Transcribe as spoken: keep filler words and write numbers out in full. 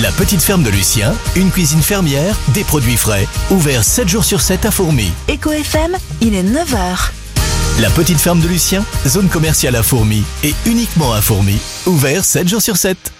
La petite ferme de Lucien, une cuisine fermière, des produits frais, ouvert sept jours sur sept à Fourmies. Eco F M, il est neuf heures. La petite ferme de Lucien, zone commerciale à Fourmies et uniquement à Fourmies, ouvert sept jours sur sept.